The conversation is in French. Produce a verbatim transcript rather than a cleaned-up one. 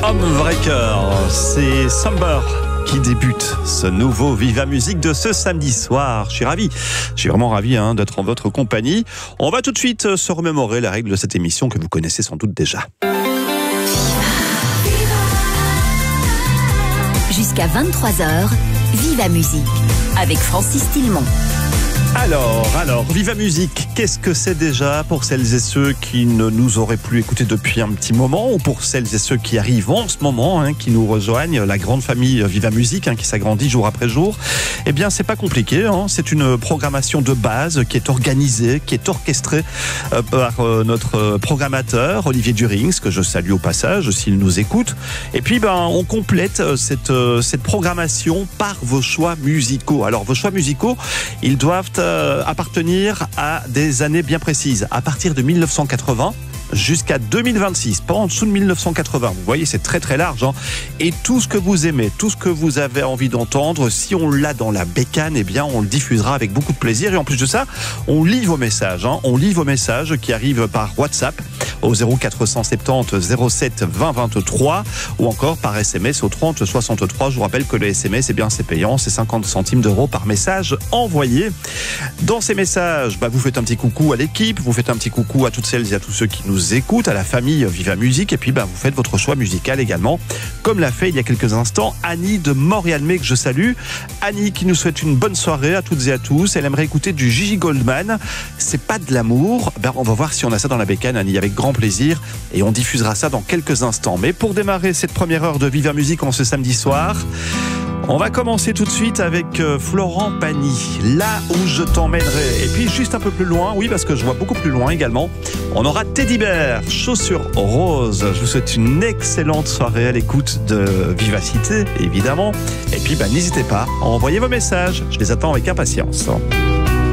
Stormbreaker, c'est Summer qui débute ce nouveau Viva Musique de ce samedi soir. Je suis ravi, je suis vraiment ravi hein, d'être en votre compagnie. On va tout de suite se remémorer la règle de cette émission que vous connaissez sans doute déjà. Jusqu'à vingt-trois heures, Viva Musique avec Francis Tillemont. Alors, alors, Viva Musique, qu'est-ce que c'est déjà pour celles et ceux qui ne nous auraient plus écoutés depuis un petit moment ou pour celles et ceux qui arrivent en ce moment, hein, qui nous rejoignent, la grande famille Viva Musique hein, qui s'agrandit jour après jour? Eh bien, c'est pas compliqué, hein, c'est une programmation de base qui est organisée, qui est orchestrée euh, par euh, notre programmateur Olivier Durings, que je salue au passage s'il nous écoute. Et puis, ben, on complète euh, cette, euh, cette programmation par vos choix musicaux. Alors, vos choix musicaux, ils doivent Euh, appartenir à des années bien précises, à partir de mille neuf cent quatre-vingts jusqu'à deux mille vingt-six, pas en dessous de mille neuf cent quatre-vingts. Vous voyez, c'est très très large. Hein. Et tout ce que vous aimez, tout ce que vous avez envie d'entendre, si on l'a dans la bécane, eh bien, on le diffusera avec beaucoup de plaisir. Et en plus de ça, on lit vos messages. Hein. On lit vos messages qui arrivent par WhatsApp au zéro quatre cent soixante-dix zéro sept vingt vingt-trois ou encore par S M S au trente soixante-trois. Je vous rappelle que le S M S, eh bien, c'est payant, c'est cinquante centimes d'euros par message envoyé. Dans ces messages, bah, vous faites un petit coucou à l'équipe, vous faites un petit coucou à toutes celles et à tous ceux qui nous écoutent, à la famille Viva Musique, et puis bah, vous faites votre choix musical également, comme l'a fait il y a quelques instants Annie de Montréal-Mé, que je salue. Annie qui nous souhaite une bonne soirée à toutes et à tous. Elle aimerait écouter du Gigi Goldman. C'est pas de l'amour. Ben, on va voir si on a ça dans la bécane, Annie, avec grand plaisir, et on diffusera ça dans quelques instants. Mais pour démarrer cette première heure de Viva Musique en ce samedi soir, on va commencer tout de suite avec euh, Florent Pagny, Là où je t'emmènerai. Et puis juste un peu plus loin, oui, parce que je vois beaucoup plus loin également, on aura Teddy Bear, Chaussures Roses. Je vous souhaite une excellente soirée à l'écoute de Vivacité, évidemment. Et puis, bah, n'hésitez pas à envoyer vos messages. Je les attends avec impatience.